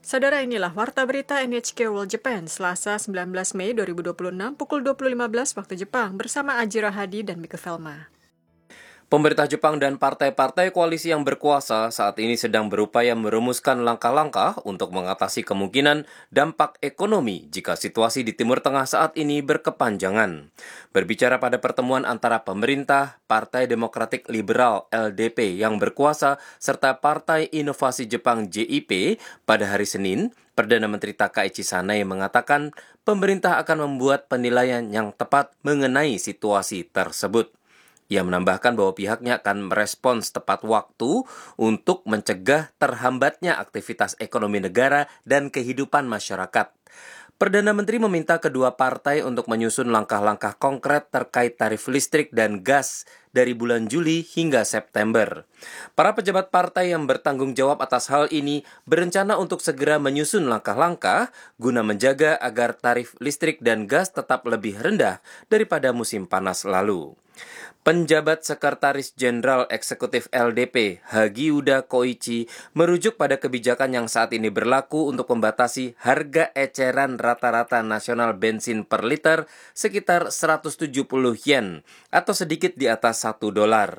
Saudara, inilah Warta Berita NHK World Japan, Selasa 19 Mei 2026, pukul 20.15 waktu Jepang, bersama Ajira Hadi dan Mika Velma. Pemerintah Jepang dan partai-partai koalisi yang berkuasa saat ini sedang berupaya merumuskan langkah-langkah untuk mengatasi kemungkinan dampak ekonomi jika situasi di Timur Tengah saat ini berkepanjangan. Berbicara pada pertemuan antara pemerintah, Partai Demokratik Liberal LDP yang berkuasa, serta Partai Inovasi Jepang JIP pada hari Senin, Perdana Menteri Takaichi Sanae mengatakan pemerintah akan membuat penilaian yang tepat mengenai situasi tersebut. Ia menambahkan bahwa pihaknya akan merespons tepat waktu untuk mencegah terhambatnya aktivitas ekonomi negara dan kehidupan masyarakat. Perdana Menteri meminta kedua partai untuk menyusun langkah-langkah konkret terkait tarif listrik dan gas dari bulan Juli hingga September. Para pejabat partai yang bertanggung jawab atas hal ini berencana untuk segera menyusun langkah-langkah guna menjaga agar tarif listrik dan gas tetap lebih rendah daripada musim panas lalu. Penjabat Sekretaris Jenderal Eksekutif LDP, Hagiuda Koichi, merujuk pada kebijakan yang saat ini berlaku untuk membatasi harga eceran rata-rata nasional bensin per liter sekitar 170 yen, atau sedikit di atas $1.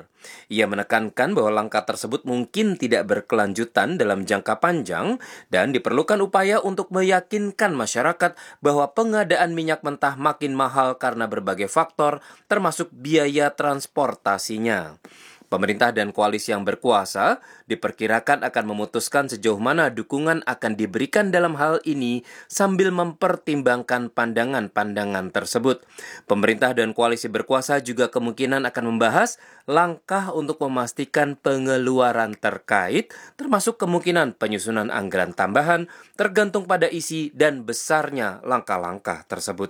Ia menekankan bahwa langkah tersebut mungkin tidak berkelanjutan dalam jangka panjang dan diperlukan upaya untuk meyakinkan masyarakat bahwa pengadaan minyak mentah makin mahal karena berbagai faktor, termasuk biaya transportasinya. Pemerintah dan koalisi yang berkuasa diperkirakan akan memutuskan sejauh mana dukungan akan diberikan dalam hal ini sambil mempertimbangkan pandangan-pandangan tersebut. Pemerintah dan koalisi berkuasa juga kemungkinan akan membahas langkah untuk memastikan pengeluaran terkait, termasuk kemungkinan penyusunan anggaran tambahan tergantung pada isi dan besarnya langkah-langkah tersebut.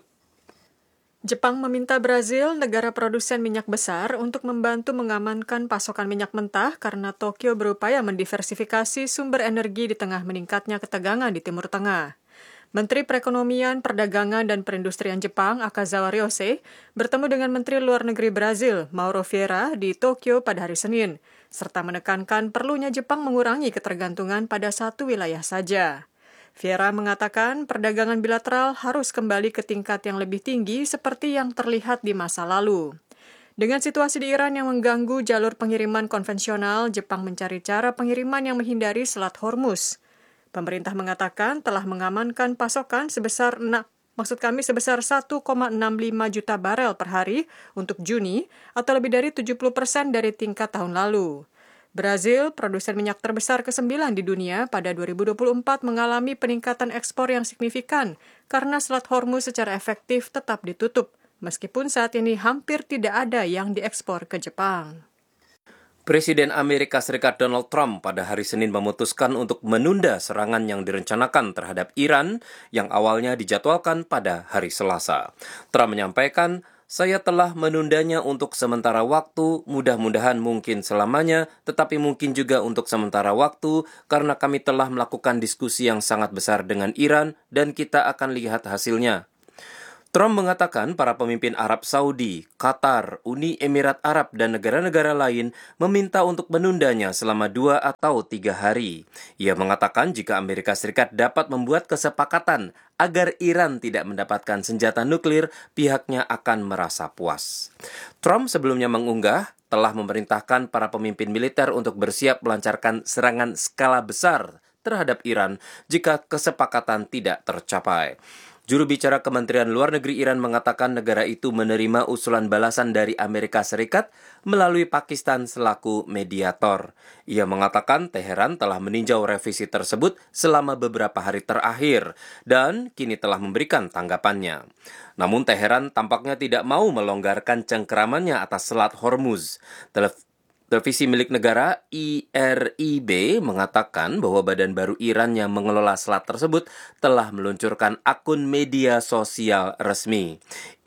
Jepang meminta Brazil, negara produsen minyak besar, untuk membantu mengamankan pasokan minyak mentah karena Tokyo berupaya mendiversifikasi sumber energi di tengah meningkatnya ketegangan di Timur Tengah. Menteri Perekonomian, Perdagangan, dan Perindustrian Jepang, Akazawa Ryose, bertemu dengan Menteri Luar Negeri Brazil, Mauro Vieira, di Tokyo pada hari Senin, serta menekankan perlunya Jepang mengurangi ketergantungan pada satu wilayah saja. Vieira mengatakan perdagangan bilateral harus kembali ke tingkat yang lebih tinggi seperti yang terlihat di masa lalu. Dengan situasi di Iran yang mengganggu jalur pengiriman konvensional, Jepang mencari cara pengiriman yang menghindari Selat Hormuz. Pemerintah mengatakan telah mengamankan pasokan sebesar 1,65 juta barel per hari untuk Juni, atau lebih dari 70% dari tingkat tahun lalu. Brazil, produsen minyak terbesar ke-9 di dunia, pada 2024 mengalami peningkatan ekspor yang signifikan karena Selat Hormuz secara efektif tetap ditutup, meskipun saat ini hampir tidak ada yang diekspor ke Jepang. Presiden Amerika Serikat Donald Trump pada hari Senin memutuskan untuk menunda serangan yang direncanakan terhadap Iran yang awalnya dijadwalkan pada hari Selasa. Trump menyampaikan, "Saya telah menundanya untuk sementara waktu, mudah-mudahan mungkin selamanya, tetapi mungkin juga untuk sementara waktu, karena kami telah melakukan diskusi yang sangat besar dengan Iran dan kita akan lihat hasilnya." Trump mengatakan para pemimpin Arab Saudi, Qatar, Uni Emirat Arab, dan negara-negara lain meminta untuk menundanya selama 2 atau 3 hari. Ia mengatakan jika Amerika Serikat dapat membuat kesepakatan agar Iran tidak mendapatkan senjata nuklir, pihaknya akan merasa puas. Trump sebelumnya mengunggah telah memerintahkan para pemimpin militer untuk bersiap melancarkan serangan skala besar terhadap Iran jika kesepakatan tidak tercapai. Juru bicara Kementerian Luar Negeri Iran mengatakan negara itu menerima usulan balasan dari Amerika Serikat melalui Pakistan selaku mediator. Ia mengatakan Teheran telah meninjau revisi tersebut selama beberapa hari terakhir dan kini telah memberikan tanggapannya. Namun Teheran tampaknya tidak mau melonggarkan cengkeramannya atas Selat Hormuz. Televisi milik negara IRIB mengatakan bahwa badan baru Iran yang mengelola selat tersebut telah meluncurkan akun media sosial resmi.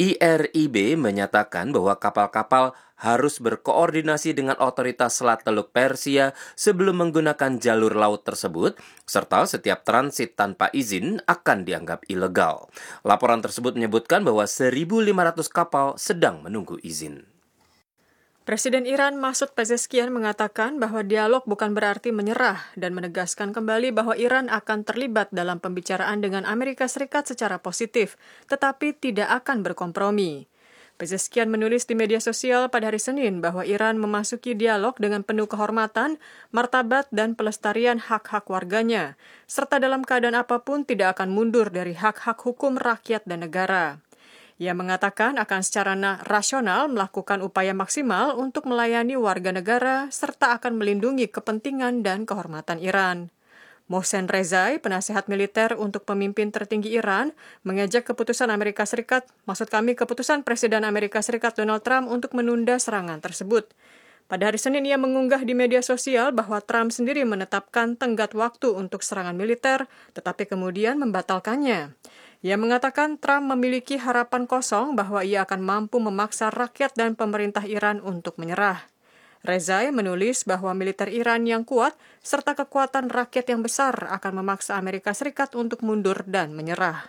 IRIB menyatakan bahwa kapal-kapal harus berkoordinasi dengan otoritas Selat Teluk Persia sebelum menggunakan jalur laut tersebut, serta setiap transit tanpa izin akan dianggap ilegal. Laporan tersebut menyebutkan bahwa 1.500 kapal sedang menunggu izin. Presiden Iran Masoud Pezeshkian mengatakan bahwa dialog bukan berarti menyerah dan menegaskan kembali bahwa Iran akan terlibat dalam pembicaraan dengan Amerika Serikat secara positif, tetapi tidak akan berkompromi. Pezeshkian menulis di media sosial pada hari Senin bahwa Iran memasuki dialog dengan penuh kehormatan, martabat, dan pelestarian hak-hak warganya, serta dalam keadaan apapun tidak akan mundur dari hak-hak hukum rakyat dan negara. Ia mengatakan akan secara rasional melakukan upaya maksimal untuk melayani warga negara serta akan melindungi kepentingan dan kehormatan Iran. Mohsen Rezai, penasehat militer untuk pemimpin tertinggi Iran, mengejek keputusan Amerika Serikat, keputusan Presiden Amerika Serikat Donald Trump untuk menunda serangan tersebut. Pada hari Senin ia mengunggah di media sosial bahwa Trump sendiri menetapkan tenggat waktu untuk serangan militer, tetapi kemudian membatalkannya. Ia mengatakan Trump memiliki harapan kosong bahwa ia akan mampu memaksa rakyat dan pemerintah Iran untuk menyerah. Rezai menulis bahwa militer Iran yang kuat serta kekuatan rakyat yang besar akan memaksa Amerika Serikat untuk mundur dan menyerah.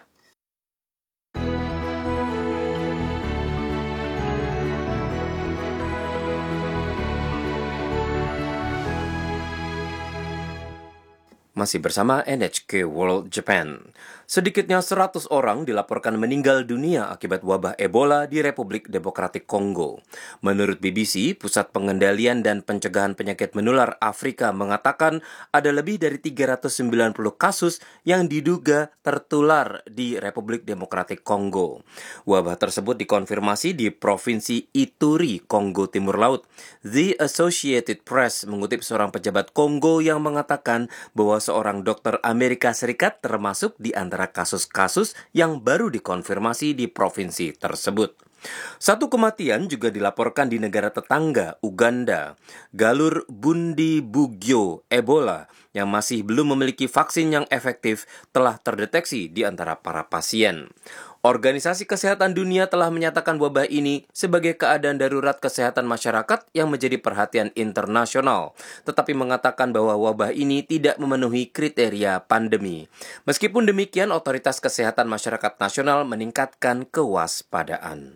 Masih bersama NHK World Japan. Sedikitnya 100 orang dilaporkan meninggal dunia akibat wabah Ebola di Republik Demokratik Kongo. Menurut BBC, Pusat Pengendalian dan Pencegahan Penyakit Menular Afrika mengatakan ada lebih dari 390 kasus yang diduga tertular di Republik Demokratik Kongo. Wabah tersebut dikonfirmasi di Provinsi Ituri, Kongo Timur Laut. The Associated Press mengutip seorang pejabat Kongo yang mengatakan bahwa seorang dokter Amerika Serikat termasuk di antara kasus-kasus yang baru dikonfirmasi di provinsi tersebut. Satu kematian juga dilaporkan di negara tetangga, Uganda. Galur Bundibugyo Ebola yang masih belum memiliki vaksin yang efektif telah terdeteksi di antara para pasien. Organisasi Kesehatan Dunia telah menyatakan wabah ini sebagai keadaan darurat kesehatan masyarakat yang menjadi perhatian internasional, tetapi mengatakan bahwa wabah ini tidak memenuhi kriteria pandemi. Meskipun demikian, Otoritas Kesehatan Masyarakat Nasional meningkatkan kewaspadaan.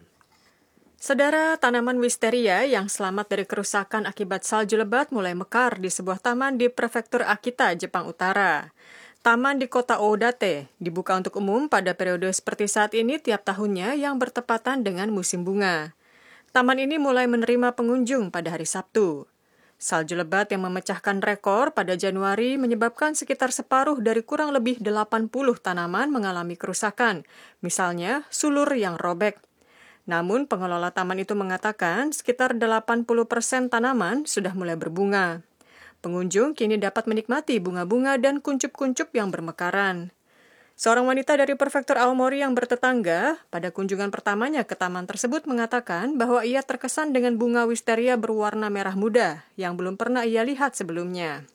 Saudara, tanaman wisteria yang selamat dari kerusakan akibat salju lebat mulai mekar di sebuah taman di prefektur Akita, Jepang Utara. Taman di kota Oodate dibuka untuk umum pada periode seperti saat ini tiap tahunnya yang bertepatan dengan musim bunga. Taman ini mulai menerima pengunjung pada hari Sabtu. Salju lebat yang memecahkan rekor pada Januari menyebabkan sekitar separuh dari kurang lebih 80 tanaman mengalami kerusakan, misalnya sulur yang robek. Namun pengelola taman itu mengatakan sekitar 80% tanaman sudah mulai berbunga. Pengunjung kini dapat menikmati bunga-bunga dan kuncup-kuncup yang bermekaran. Seorang wanita dari prefektur Aomori yang bertetangga pada kunjungan pertamanya ke taman tersebut mengatakan bahwa ia terkesan dengan bunga wisteria berwarna merah muda yang belum pernah ia lihat sebelumnya.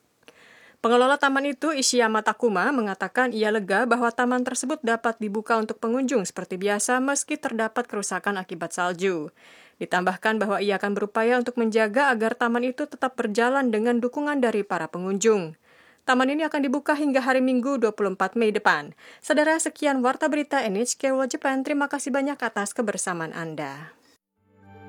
Pengelola taman itu, Ishiyama Takuma, mengatakan ia lega bahwa taman tersebut dapat dibuka untuk pengunjung seperti biasa meski terdapat kerusakan akibat salju. Ditambahkan bahwa ia akan berupaya untuk menjaga agar taman itu tetap berjalan dengan dukungan dari para pengunjung. Taman ini akan dibuka hingga hari Minggu 24 Mei depan. Saudara, sekian Warta Berita NHK World Japan. Terima kasih banyak atas kebersamaan Anda.